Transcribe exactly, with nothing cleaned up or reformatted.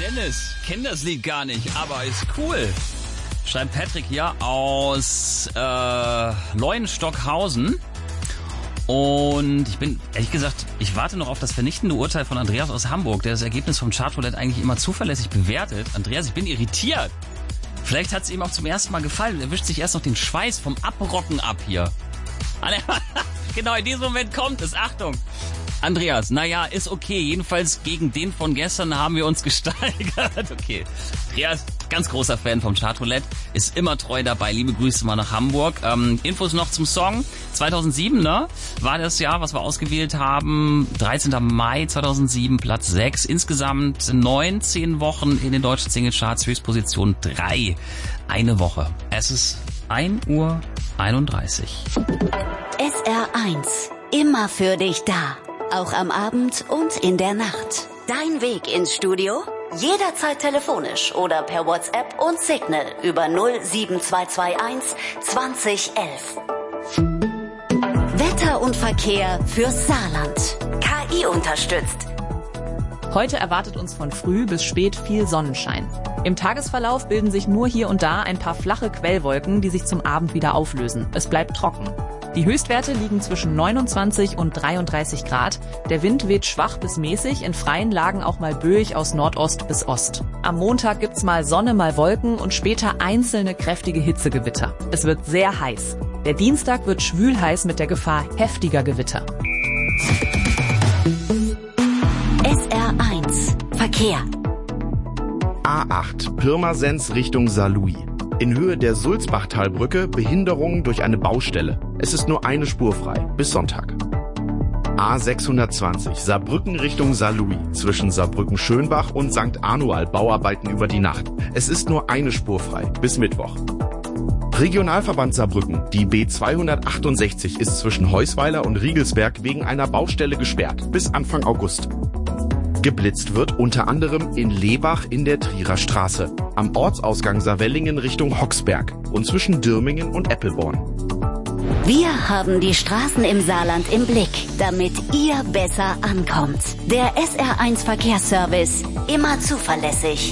kenne es, kenne das Lied gar nicht, aber ist cool. Schreibt Patrick hier aus äh, Leuenstockhausen. Und ich bin, ehrlich gesagt, ich warte noch auf das vernichtende Urteil von Andreas aus Hamburg, der das Ergebnis vom Chartroulette eigentlich immer zuverlässig bewertet. Andreas, ich bin irritiert. Vielleicht hat es ihm auch zum ersten Mal gefallen. Er wischt sich erst noch den Schweiß vom Abrocken ab hier. Genau, in diesem Moment kommt es. Achtung. Andreas, naja, ist okay. Jedenfalls gegen den von gestern haben wir uns gesteigert. Okay. Andreas, ganz großer Fan vom Chartroulette, ist immer treu dabei. Liebe Grüße mal nach Hamburg. Ähm, Infos noch zum Song. zweitausendsieben, ne? War das Jahr, was wir ausgewählt haben. dreizehnter Mai zweitausendsieben, Platz sechs. Insgesamt neunzehn Wochen in den deutschen Singlecharts, Höchstposition drei. Eine Woche. Es ist ein Uhr einunddreißig. S R eins. Immer für dich da. Auch am Abend und in der Nacht. Dein Weg ins Studio? Jederzeit telefonisch oder per WhatsApp und Signal über null sieben zwei zwei eins zwanzig elf. Wetter und Verkehr fürs Saarland. K I unterstützt. Heute erwartet uns von früh bis spät viel Sonnenschein. Im Tagesverlauf bilden sich nur hier und da ein paar flache Quellwolken, die sich zum Abend wieder auflösen. Es bleibt trocken. Die Höchstwerte liegen zwischen neunundzwanzig und dreiunddreißig Grad. Der Wind weht schwach bis mäßig, in freien Lagen auch mal böig aus Nordost bis Ost. Am Montag gibt's mal Sonne, mal Wolken und später einzelne kräftige Hitzegewitter. Es wird sehr heiß. Der Dienstag wird schwülheiß mit der Gefahr heftiger Gewitter. S R eins. Verkehr. A acht, Pirmasens Richtung Saarlouis. In Höhe der Sulzbachtalbrücke Behinderungen durch eine Baustelle. Es ist nur eine Spur frei, bis Sonntag. A sechshundertzwanzig, Saarbrücken Richtung Saarlouis. Zwischen Saarbrücken-Schönbach und Sankt Anual Bauarbeiten über die Nacht. Es ist nur eine Spur frei, bis Mittwoch. Regionalverband Saarbrücken. Die B zweihundertachtundsechzig ist zwischen Heusweiler und Riegelsberg wegen einer Baustelle gesperrt, bis Anfang August. Geblitzt wird unter anderem in Lebach in der Trierer Straße, am Ortsausgang Saarwellingen Richtung Hoxberg und zwischen Dürmingen und Eppelborn. Wir haben die Straßen im Saarland im Blick, damit ihr besser ankommt. Der S R eins Verkehrsservice, immer zuverlässig.